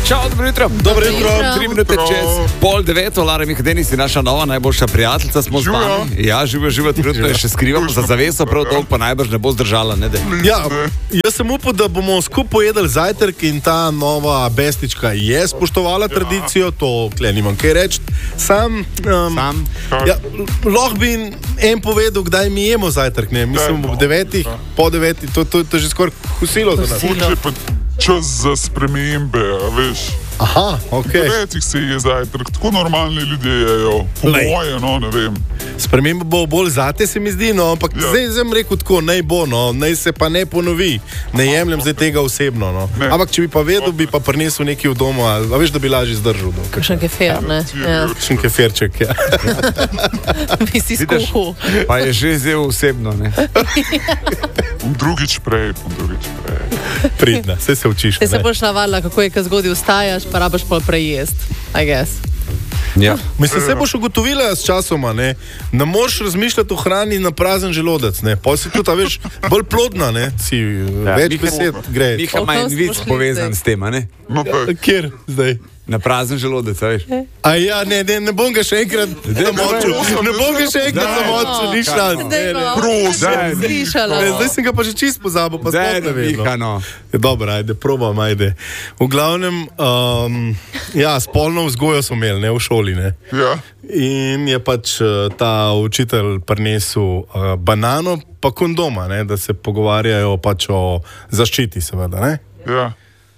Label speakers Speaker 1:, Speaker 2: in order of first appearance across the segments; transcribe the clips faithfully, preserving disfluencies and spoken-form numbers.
Speaker 1: Čau, dobro jutro.
Speaker 2: Dobro jutro.
Speaker 1: Tri minute čez pol deveto, Lara Mihdenis je naša nova najboljša prijateljica, smo z vami. Ja, živo, živo, trenutno je še skrivamo za zaveso, prav dolgo pa najbrž ne bo zdržala, ne de.
Speaker 2: Ja, jaz sem upal, da bomo skupaj pojedli zajtrk in ta nova bestička je spoštovala tradicijo, to kle nimam kaj reči. Sam, um,
Speaker 1: Sam.
Speaker 2: Ja, lahko bi en povedal, kdaj mi jemo zajtrk, ne? Mislim, ob devetih, po devetih, to, to, to je že skoraj kosilo za nas.
Speaker 3: Kosilo. Čas za spremembe, a veš.
Speaker 2: Aha, ok.
Speaker 3: Devetih se je zajtrk, tako normalni ljudje jejo. Po moje, no, ne vem.
Speaker 2: Sprememba bo bolj zate, se mi zdi, no, ampak ja. Zdaj sem rekel tako, naj bo, no, naj se pa ne ponovi. Ne jemljem zdaj tega osebno, no. Ampak če bi pa vedel, bi pa prinesel nekaj v domu, a veš, da bi lažje zdržal.
Speaker 4: Kakšen kefir, ne?
Speaker 2: Kakšen kefirček, ja.
Speaker 4: Bi si skuhal.
Speaker 1: Pa je že zdaj osebno, ne?
Speaker 3: Drugič prej, drugič prej.
Speaker 2: Pridna, vse se učiš.
Speaker 4: Te se boš navadila, kako je, ko zgodaj vstajaš, pa rabaš pol prejest, I guess.
Speaker 1: Ja.
Speaker 2: Mislim, se boš ugotovila s časoma, ne? Ne moreš razmišljati o hrani na prazen želodec, ne? Pa si tudi, veš, bolj plodna, ne? Si ja. Več
Speaker 1: Miha,
Speaker 2: besed gre.
Speaker 1: Miha ima en vic povezan s tem, a ne?
Speaker 3: No,
Speaker 2: kjer zdaj?
Speaker 1: Na prazen želodec, veš?
Speaker 2: A ja, ne, ne, ne bom ga še enkrat zamočil. Ne bom ga še enkrat zamočil, ni šans.
Speaker 3: prosim.
Speaker 4: Slišala.
Speaker 2: Zdaj sem ga pa že čist pozabil, pa
Speaker 1: Zdaj,
Speaker 2: sploh ne vem.
Speaker 1: Miha, no.
Speaker 2: Dobro, ajde, probam, ajde. V glavnem, um, ja, spolno vzgojo smo imeli, ne, v šoli, ne.
Speaker 3: Ja.
Speaker 2: In je pač uh, ta učitelj prinesel uh, banano pa kondoma, ne, da se pogovarjajo pač o zaščiti, seveda, ne.
Speaker 3: Ja.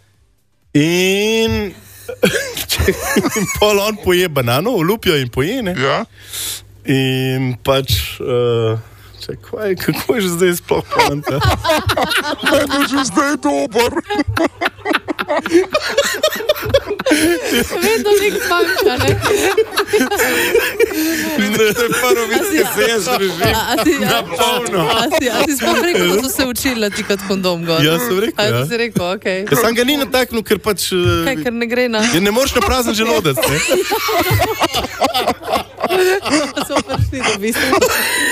Speaker 2: In in pol on poje banano, olupijo in poje, ne?
Speaker 3: Ja.
Speaker 2: In pač, uh, čekaj, kako je že zdaj sploh poanta?
Speaker 3: Meni je že zdaj dober.
Speaker 4: Vedno nek zmanjka, ne?
Speaker 1: To je prvo vic, ki se jaz držim na polno.
Speaker 4: A si sploh rekel, da so se učili ti kot kondom gor?
Speaker 2: Ja, sem rekel, ja.
Speaker 4: A si rekel, okej.
Speaker 2: Ja, sam ga ni nataknil, ker pač... Uh,
Speaker 4: Kaj, ker ne gre na...
Speaker 2: Ja, ne moreš na prazen želodec, ne?
Speaker 4: So prišli do bistvu.